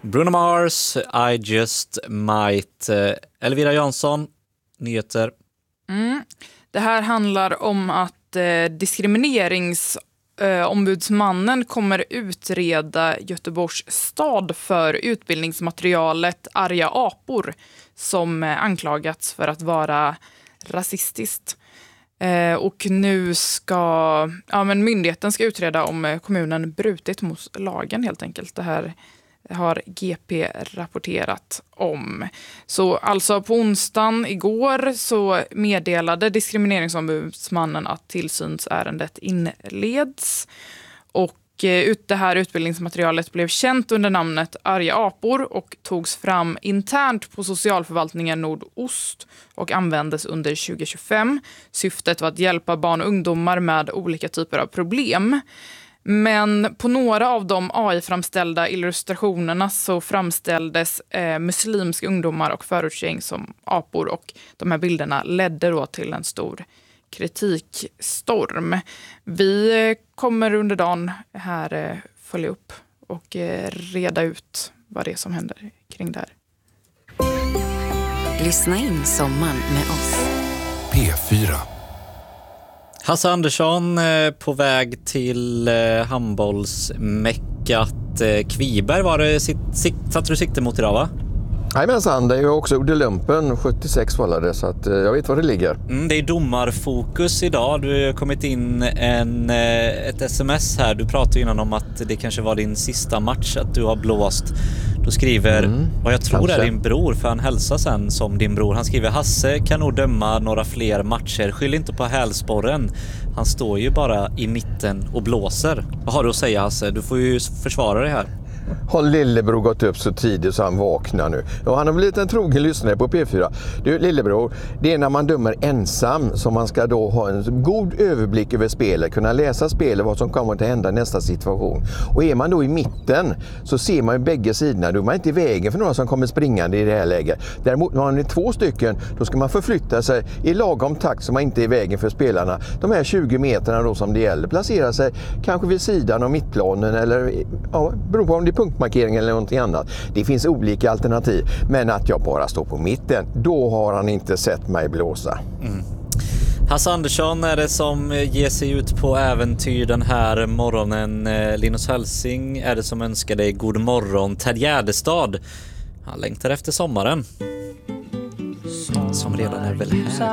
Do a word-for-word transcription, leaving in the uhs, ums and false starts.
Bruno Mars, I just might. Elvira Jansson, nyheter. Mm. Det här handlar om att eh, diskrimineringsombudsmannen eh, kommer utreda Göteborgs stad för utbildningsmaterialet Arga apor som eh, anklagats för att vara rasistiskt. Eh, och nu ska ja, men myndigheten ska utreda om kommunen brutit mot lagen helt enkelt. Det här har G P rapporterat om. Så alltså på onsdagen igår så meddelade diskrimineringsombudsmannen att tillsynsärendet inleds. Och det här utbildningsmaterialet blev känt under namnet Arga apor och togs fram internt på socialförvaltningen Nordost och användes under tjugo tjugofem. Syftet var att hjälpa barn och ungdomar med olika typer av problem. Men på några av de A I-framställda illustrationerna så framställdes eh, muslimska ungdomar och förortsgäng som apor och de här bilderna ledde då till en stor kritikstorm. Vi kommer under dagen här eh, följa upp och eh, reda ut vad det är som händer kring det här. Lyssna in sommaren med oss. P fyra. Hasse Andersson eh, på väg till eh, handbollsmäckat eh, Kviberg. Var det sitt, sikt, satte du sikte mot idag, va? Jajamensan, det är ju också gjorde lumpen sjuttiosex vållade, så att, eh, jag vet var det ligger. Mm, det är domarfokus idag. Du har kommit in en, eh, ett sms här. Du pratade innan om att det kanske var din sista match, att du har blåst. Du skriver, mm, vad jag tror kanske är din bror, för han hälsar sen som din bror. Han skriver, Hasse kan nog döma några fler matcher. Skyll inte på hälsporren. Han står ju bara i mitten och blåser. Vad har du att säga, Hasse? Du får ju försvara det här. Har lillebror gått upp så tidigt så han vaknar nu? Och han har blivit en trogen lyssnare på P fyra. Du, lillebror, det är när man dömer ensam som man ska då ha en god överblick över spelet, kunna läsa spelet, vad som kommer att hända i nästa situation. Och är man då i mitten så ser man ju bägge sidorna. Då är man inte i vägen för några som kommer springande i det här läget. Däremot när man är två stycken, då ska man förflytta sig i lagom takt så man inte är i vägen för spelarna. De här tjugo meterna då som det gäller, placera sig kanske vid sidan av mittplanen eller ja, beror på om det är punktmarkering eller någonting annat. Det finns olika alternativ, men att jag bara står på mitten, då har han inte sett mig blåsa. Mm. Hasse Andersson är det som ger sig ut på äventyr den här morgonen. Linus Hälsing är det som önskar dig god morgon. Ted Gärdestad, han längtar efter sommaren som redan är väl här.